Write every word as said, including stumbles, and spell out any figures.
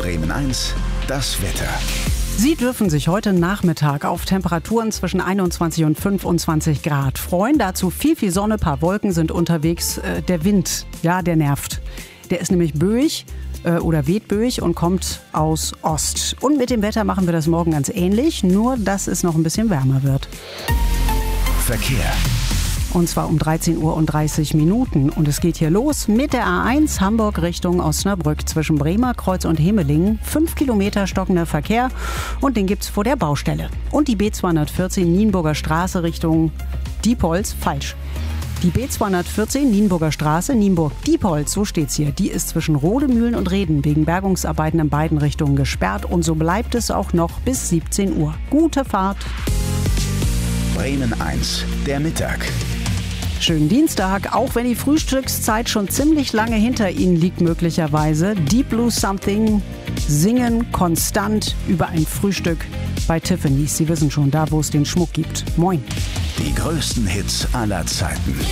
Bremen eins, das Wetter. Sie dürfen sich heute Nachmittag auf Temperaturen zwischen einundzwanzig und fünfundzwanzig Grad freuen. Dazu viel, viel Sonne, paar Wolken sind unterwegs. Äh, der Wind, ja, der nervt. Der ist nämlich böig äh, oder weht böig und kommt aus Ost. Und mit dem Wetter machen wir das morgen ganz ähnlich, nur dass es noch ein bisschen wärmer wird. Verkehr. Und zwar um dreizehn Uhr und dreißig Minuten. Und es geht hier los mit der A eins Hamburg Richtung Osnabrück zwischen Bremerkreuz und Hemelingen. Fünf Kilometer stockender Verkehr und den gibt's vor der Baustelle. Und die B zweihundertvierzehn Nienburger Straße Richtung Diepholz, falsch. Die B zweihundertvierzehn Nienburger Straße, Nienburg-Diepholz, so steht's hier. Die ist zwischen Rodemühlen und Reden wegen Bergungsarbeiten in beiden Richtungen gesperrt. Und so bleibt es auch noch bis siebzehn Uhr. Gute Fahrt. Bremen eins, der Mittag. Schönen Dienstag, auch wenn die Frühstückszeit schon ziemlich lange hinter Ihnen liegt möglicherweise. Deep Blue Something singen konstant über ein Frühstück bei Tiffany's. Sie wissen schon, da wo es den Schmuck gibt. Moin. Die größten Hits aller Zeiten.